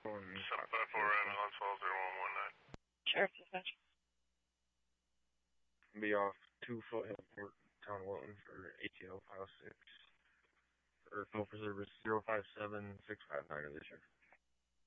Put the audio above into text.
754 ambulance 120-0119. Sheriff Dispatch. Be off 2 Foothill Court, Town Wilton for ATO File 6. For phone for service 057659 of the Sheriff.